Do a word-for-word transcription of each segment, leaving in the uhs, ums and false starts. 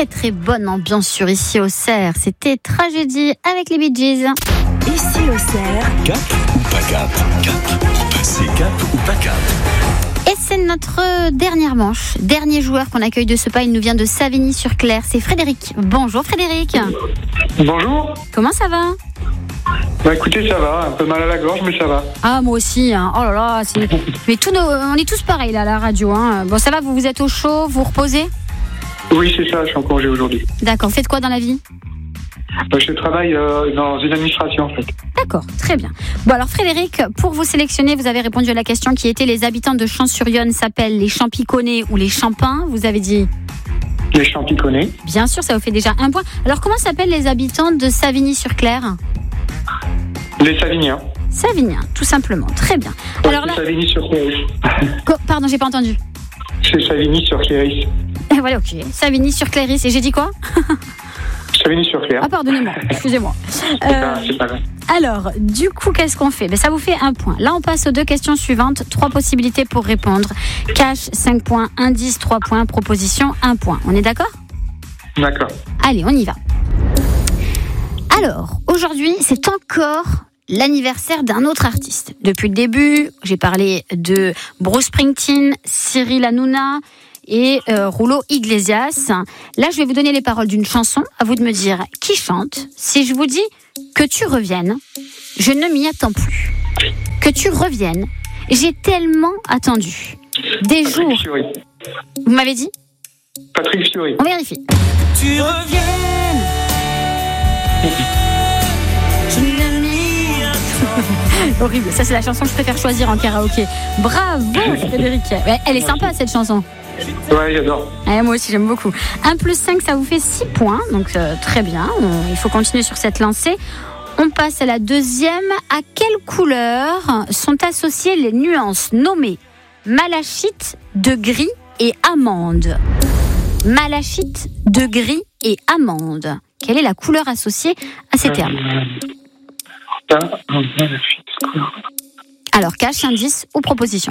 très très bonne ambiance sur Ici au Cerf. C'était Tragédie avec les Bee Gees. Ici au Cerf. Cap ou pas cap? Cap ou pas? C'est cap ou pas cap? Et c'est notre dernière manche. Dernier joueur qu'on accueille de ce pas, il nous vient de Savigny-sur-Claire. C'est Frédéric. Bonjour Frédéric. Bonjour. Comment ça va? Bah écoutez, ça va, un peu mal à la gorge, mais ça va. Ah, moi aussi, hein. Oh là là, c'est... Mais tous nos... on est tous pareils là à la radio, hein. Bon, ça va, vous vous êtes au chaud, vous reposez? Oui, c'est ça, je suis en congé aujourd'hui. D'accord, vous faites quoi dans la vie? Bah, je travaille euh, dans une administration en fait. D'accord, très bien. Bon alors Frédéric, pour vous sélectionner, vous avez répondu à la question qui était: les habitants de Champs-sur-Yonne s'appellent les Champiconnais ou les Champins? Vous avez dit Les Champiconnais. Bien sûr, ça vous fait déjà un point. Alors comment s'appellent les habitants de Savigny-sur-Claire? Les Savigniens. Savigniens, tout simplement. Très bien. Ouais, Alors là, Savigny-sur-Cléris. Co- pardon, j'ai pas entendu. C'est Savigny-sur-Cléris. Et voilà, ok. Savigny-sur-Cléris. Et j'ai dit quoi? Savigny-sur-Claire. Ah, pardonnez-moi, excusez-moi. C'est pas, c'est pas grave. Alors, du coup, qu'est-ce qu'on fait? Ben, ça vous fait un point. Là, on passe aux deux questions suivantes. Trois possibilités pour répondre. Cash, cinq points. Indice, trois points. Proposition, un point. On est d'accord? D'accord. Allez, on y va. Alors, aujourd'hui, c'est encore l'anniversaire d'un autre artiste. Depuis le début, j'ai parlé de Bruce Springsteen, Cyril Hanouna et euh, Julio Iglesias. Là, je vais vous donner les paroles d'une chanson. À vous de me dire qui chante. Si je vous dis que tu reviennes, je ne m'y attends plus. Que tu reviennes, j'ai tellement attendu. Des Patrick jours. Fiori. Vous m'avez dit? Patrick Fiori. On vérifie. Tu reviens. Je n'ai mis Horrible. Ça, c'est la chanson que je préfère choisir en karaoké. Bravo, Frédéric. Ouais, elle est sympa, cette chanson. Ouais, j'adore. Ouais, moi aussi, j'aime beaucoup. un plus cinq, ça vous fait six points. Donc, euh, très bien. On- il faut continuer sur cette lancée. On passe à la deuxième. À quelle couleur sont associées les nuances nommées malachite, de gris et amande? Malachite, de gris et amande. Quelle est la couleur associée à ces termes? Ah, oh, la suite, quoi. Alors, cache, indice ou proposition?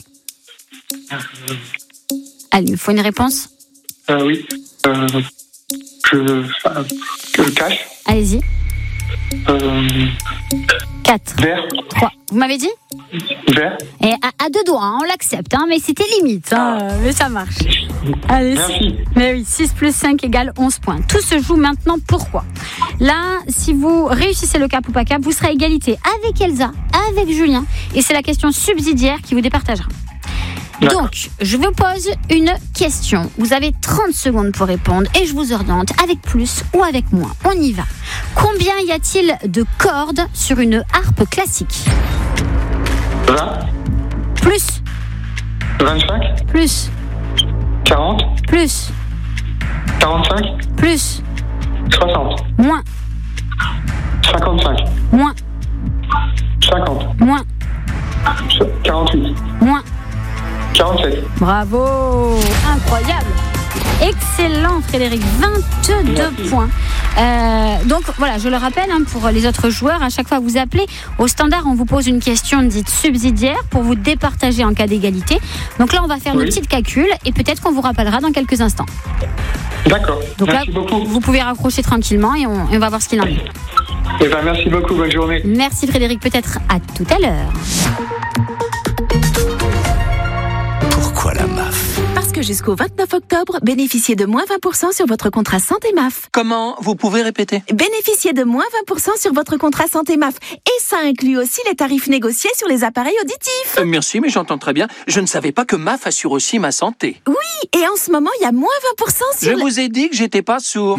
Allez, il me faut une réponse. Euh, oui. Euh, je, euh, je cache. Allez-y. Euh, quatre, vert. trois. Vous m'avez dit? Vert. Et à, à deux doigts, hein, on l'accepte, hein, mais c'était limite. Hein, mais ça marche. Allez, Merci. mais oui, six plus cinq égale onze points. Tout se joue maintenant. Pourquoi? Là, si vous réussissez le cap ou pas cap, vous serez à égalité avec Elsa, avec Julien. Et c'est la question subsidiaire qui vous départagera. D'accord. Donc, je vous pose une question. Vous avez trente secondes pour répondre et je vous oriente avec plus ou avec moins. On y va. Combien y a-t-il de cordes sur une harpe classique? vingt. Plus, vingt-cinq. plus, quarante. plus, quarante-cinq. plus, soixante. moins, cinquante-cinq. moins, cinquante. moins, quarante-huit. moins. quarante-sept. Bravo! Incroyable! Excellent Frédéric, vingt-deux Merci. points. Euh, donc voilà, je le rappelle hein, pour les autres joueurs, à chaque fois que vous appelez, au standard on vous pose une question dite subsidiaire pour vous départager en cas d'égalité. Donc là on va faire Oui. nos petites calculs et peut-être qu'on vous rappellera dans quelques instants. D'accord. Donc Merci là, beaucoup. vous pouvez raccrocher tranquillement et on, et on va voir ce qu'il en est. Eh ben, merci beaucoup. Bonne journée. Merci Frédéric, peut-être à tout à l'heure. Pourquoi la M A F? Parce que jusqu'au vingt-neuf octobre, bénéficiez de moins vingt pour cent sur votre contrat santé M A F. Comment? Vous pouvez répéter? Bénéficiez de moins vingt pour cent sur votre contrat santé M A F. Et ça inclut aussi les tarifs négociés sur les appareils auditifs. Euh, merci, mais j'entends très bien. Je ne savais pas que M A F assure aussi ma santé. Oui, et en ce moment, il y a moins vingt pour cent Je sur... les- vous ai dit que j'étais pas sourd.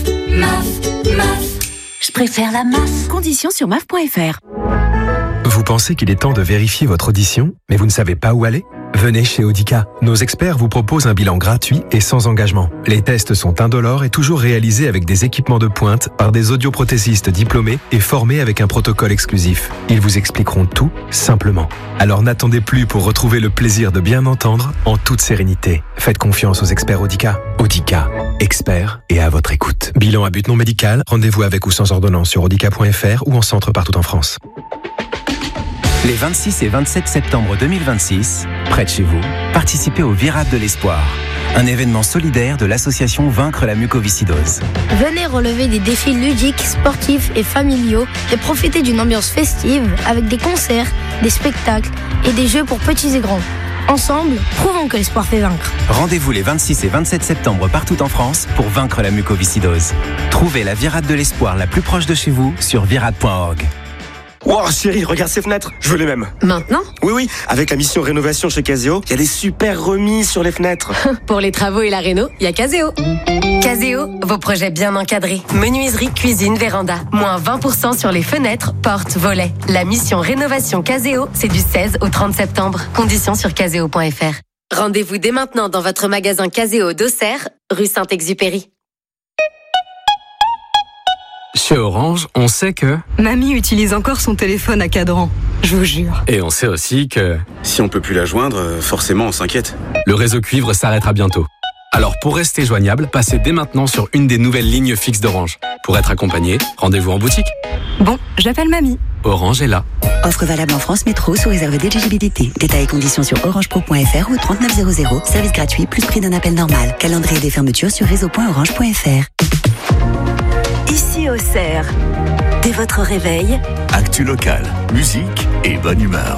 Je préfère la M A F. Conditions sur M A F point F R. Vous pensez qu'il est temps de vérifier votre audition, mais vous ne savez pas où aller? Venez chez Audica. Nos experts vous proposent un bilan gratuit et sans engagement. Les tests sont indolores et toujours réalisés avec des équipements de pointe par des audioprothésistes diplômés et formés avec un protocole exclusif. Ils vous expliqueront tout simplement. Alors n'attendez plus pour retrouver le plaisir de bien entendre en toute sérénité. Faites confiance aux experts Audica. Audica, experts et à votre écoute. Bilan à but non médical, rendez-vous avec ou sans ordonnance sur audica point F R ou en centre partout en France. Les vingt-six et vingt-sept septembre deux mille vingt-six, près de chez vous, participez au Virade de l'Espoir, un événement solidaire de l'association Vaincre la mucoviscidose. Venez relever des défis ludiques, sportifs et familiaux et profiter d'une ambiance festive avec des concerts, des spectacles et des jeux pour petits et grands. Ensemble, prouvons que l'espoir fait vaincre. Rendez-vous les vingt-six et vingt-sept septembre partout en France pour vaincre la mucoviscidose. Trouvez la Virade de l'Espoir la plus proche de chez vous sur virade point org. Wow, chérie, regarde ces fenêtres, je veux les mêmes. Maintenant ? Oui, oui, avec la mission rénovation chez Caseo, il y a des super remises sur les fenêtres. Pour les travaux et la réno, il y a Caseo. Caseo, vos projets bien encadrés. Menuiserie, cuisine, véranda. Moins vingt pour cent sur les fenêtres, portes, volets. La mission rénovation Caseo, c'est du seize au trente septembre. Conditions sur caseo point f r. Rendez-vous dès maintenant dans votre magasin Caseo d'Auxerre, rue Saint-Exupéry. Chez Orange, on sait que... Mamie utilise encore son téléphone à cadran, je vous jure. Et on sait aussi que... Si on peut plus la joindre, forcément on s'inquiète. Le réseau cuivre s'arrêtera bientôt. Alors pour rester joignable, passez dès maintenant sur une des nouvelles lignes fixes d'Orange. Pour être accompagné, rendez-vous en boutique. Bon, j'appelle Mamie. Orange est là. Offre valable en France Métro sous réserve d'éligibilité. Détails et conditions sur orangepro point f r ou trente-neuf cent. Service gratuit plus prix d'un appel normal. Calendrier des fermetures sur réseau point orange point f r. Ici Auxerre. Dès votre réveil, actu local, musique et bonne humeur.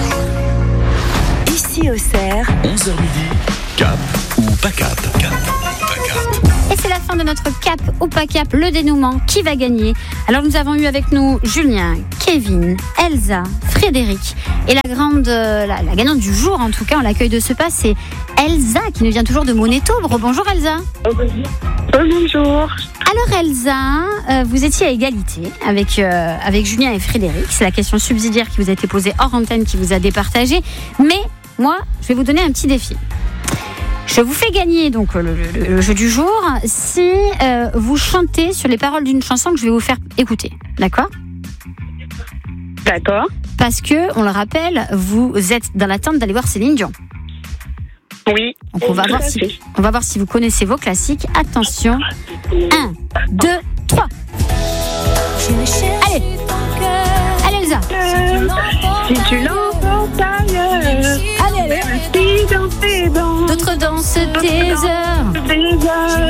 Ici Auxerre. onze heures midi, cap ou pas cap. Cap ou pas cap. Et c'est la fin de notre cap ou pas cap, le dénouement, qui va gagner. Alors nous avons eu avec nous Julien, Kevin, Elsa, Frédéric et la grande, la, la gagnante du jour en tout cas, on l'accueil de ce pas, c'est Elsa qui nous vient toujours de Monétobre. Bonjour Elsa. Bonjour. Alors Elsa, euh, vous étiez à égalité avec, euh, avec Julien et Frédéric. C'est la question subsidiaire qui vous a été posée hors antenne qui vous a départagé. Mais moi, je vais vous donner un petit défi. Je vous fais gagner donc le, le, le jeu du jour si euh, vous chantez sur les paroles d'une chanson que je vais vous faire écouter. D'accord ? D'accord. Parce que, on le rappelle, vous êtes dans l'attente d'aller voir Céline Dion. Oui. Donc on va voir si, on va voir si vous connaissez vos classiques. Attention. un, deux, trois. Allez. Allez Elsa. Si tu l'entends ailleurs. Allez, allez. Si dans tes danses. D'autres dansent tes heures. Des heures.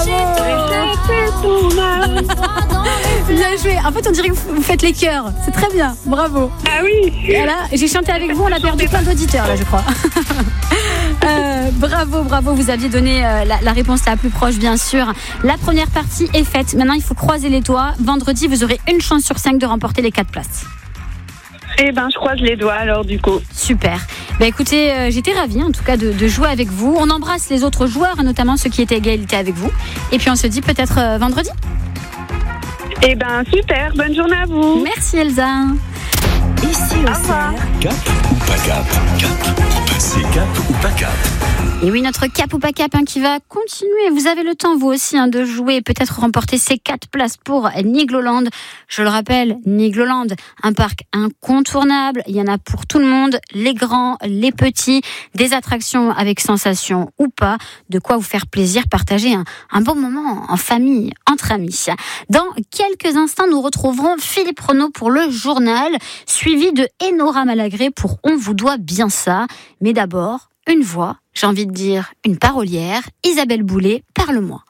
Bravo. Bien joué. En fait, on dirait que vous faites les chœurs. C'est très bien. Bravo. Ah oui. Voilà. J'ai chanté avec vous. On a perdu plein d'auditeurs là, je crois. Euh, bravo, bravo, vous aviez donné euh, la, la réponse la plus proche, bien sûr. La première partie est faite. Maintenant, il faut croiser les doigts. Vendredi, vous aurez une chance sur cinq de remporter les quatre places. Eh ben, je croise les doigts alors, du coup. Super. Bah, écoutez, euh, j'étais ravie, en tout cas, de, de jouer avec vous. On embrasse les autres joueurs, notamment ceux qui étaient à égalité avec vous. Et puis, on se dit peut-être euh, vendredi. Eh ben, super. Bonne journée à vous. Merci, Elsa. Ici Auxerre. Cap ou pas cap. Cap. C'est cap ou pas cap. Et oui, notre cap ou pas cap hein, qui va continuer. Vous avez le temps, vous aussi, hein, de jouer et peut-être remporter ces quatre places pour Nigloland. Je le rappelle, Nigloland, un parc incontournable. Il y en a pour tout le monde, les grands, les petits, des attractions avec sensation ou pas. De quoi vous faire plaisir, partager un, un bon moment en famille, entre amis. Dans quelques instants, nous retrouverons Philippe Renaud pour le journal, suivi de Enora Malagré pour On vous doit bien ça. Mais d'abord, une voix, j'ai envie de dire une parolière, Isabelle Boulay, parle-moi.